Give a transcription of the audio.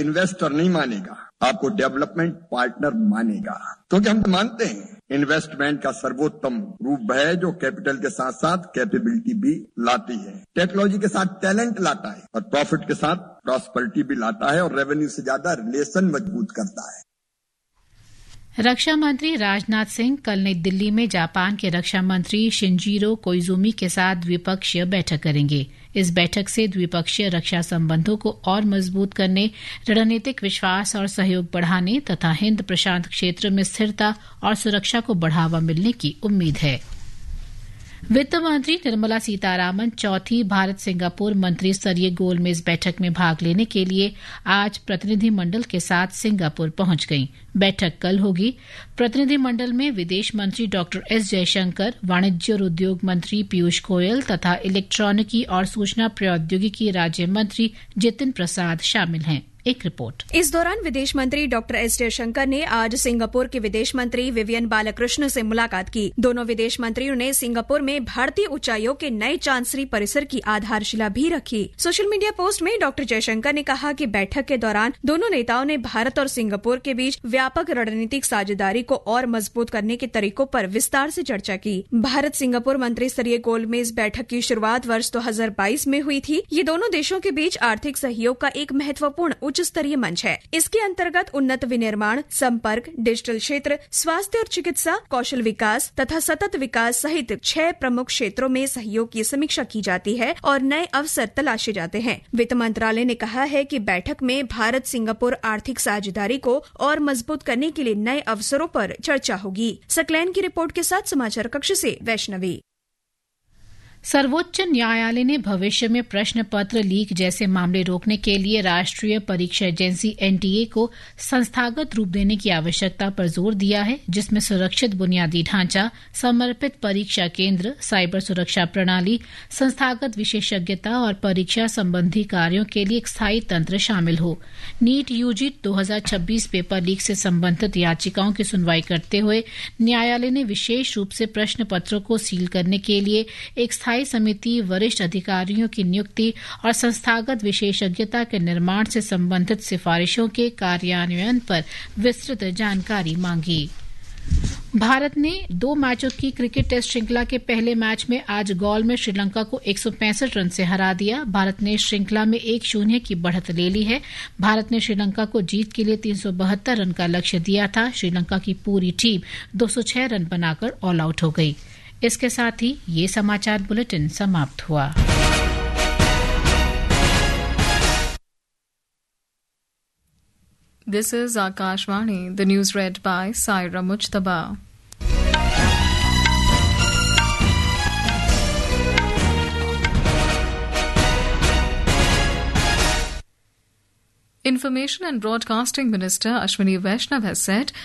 Investor नहीं मानेगा, आपको डेवलपमेंट पार्टनर मानेगा, क्योंकि हम मानते हैं इन्वेस्टमेंट का सर्वोत्तम रूप है जो कैपिटल के साथ साथ कैपेबिलिटी भी लाती है, टेक्नोलॉजी के साथ टैलेंट लाता है और प्रॉफिट के साथ प्रॉस्पेरिटी भी लाता है और रेवेन्यू से ज्यादा रिलेशन मजबूत करता है। रक्षा मंत्री राजनाथ सिंह कल नई दिल्ली में जापान के रक्षा मंत्री शिंजीरो कोइजुमी के साथ द्विपक्षीय बैठक करेंगे। इस बैठक से द्विपक्षीय रक्षा संबंधों को और मजबूत करने, रणनीतिक विश्वास और सहयोग बढ़ाने तथा हिंद प्रशांत क्षेत्र में स्थिरता और सुरक्षा को बढ़ावा मिलने की उम्मीद है। वित्त मंत्री निर्मला सीतारामन चौथी भारत सिंगापुर मंत्री स्तरीय गोलमेज बैठक में भाग लेने के लिए आज प्रतिनिधिमंडल के साथ सिंगापुर पहुंच गईं। बैठक कल होगी। प्रतिनिधिमंडल में विदेश मंत्री डॉक्टर एस जयशंकर, वाणिज्य और उद्योग मंत्री पीयूष गोयल तथा इलेक्ट्रॉनिकी और सूचना प्रौद्योगिकी राज्य मंत्री जितिन प्रसाद शामिल हैं। एक रिपोर्ट। इस दौरान विदेश मंत्री डॉक्टर एस जयशंकर ने आज सिंगापुर के विदेश मंत्री विवियन बालाकृष्ण से मुलाकात की। दोनों विदेश मंत्रियों ने सिंगापुर में भारतीय उच्चायोग के नए चांसरी परिसर की आधारशिला भी रखी। सोशल मीडिया पोस्ट में डॉक्टर जयशंकर ने कहा कि बैठक के दौरान दोनों नेताओं ने भारत और सिंगापुर के बीच व्यापक रणनीतिक साझेदारी को और मजबूत करने के तरीकों पर विस्तार से चर्चा की। भारत सिंगापुर मंत्री स्तरीय गोलमेज बैठक की शुरुआत वर्ष 2022 में हुई थी। ये दोनों देशों के बीच आर्थिक सहयोग का एक महत्वपूर्ण उच्च स्तरीय मंच है। इसके अंतर्गत उन्नत विनिर्माण, संपर्क, डिजिटल क्षेत्र, स्वास्थ्य और चिकित्सा, कौशल विकास तथा सतत विकास सहित 6 प्रमुख क्षेत्रों में सहयोग की समीक्षा की जाती है और नए अवसर तलाशे जाते हैं। वित्त मंत्रालय ने कहा है कि बैठक में भारत सिंगापुर आर्थिक साझेदारी को और मजबूत करने के लिए नए अवसरों पर चर्चा होगी। सकलैन की रिपोर्ट के साथ समाचार कक्ष से वैष्णवी। सर्वोच्च न्यायालय ने भविष्य में प्रश्न पत्र लीक जैसे मामले रोकने के लिए राष्ट्रीय परीक्षा एजेंसी एनटीए को संस्थागत रूप देने की आवश्यकता पर जोर दिया है, जिसमें सुरक्षित बुनियादी ढांचा, समर्पित परीक्षा केंद्र, साइबर सुरक्षा प्रणाली, संस्थागत विशेषज्ञता और परीक्षा संबंधी कार्यों के लिए एक स्थायी तंत्र शामिल हो। नीट यूजी 2026 पेपर लीक से संबंधित याचिकाओं की सुनवाई करते हुए न्यायालय ने विशेष रूप से प्रश्न पत्रों को सील करने के लिए एक स्थायी समिति, वरिष्ठ अधिकारियों की नियुक्ति और संस्थागत विशेषज्ञता के निर्माण से संबंधित सिफारिशों के कार्यान्वयन पर विस्तृत जानकारी मांगी। भारत ने 2 मैचों की क्रिकेट टेस्ट श्रृंखला के पहले मैच में आज गौल में श्रीलंका को 165 रन से हरा दिया। भारत ने श्रृंखला में 1-0 की बढ़त ले ली है। भारत ने श्रीलंका को जीत के लिए 372 रन का लक्ष्य दिया था। श्रीलंका की पूरी टीम 206 रन बनाकर ऑल आउट हो गई। इसके साथ ही ये समाचार बुलेटिन समाप्त हुआ। This is Akashvani. The news read by Saira Mujtaba. Information and Broadcasting Minister Ashwini Vaishnav has said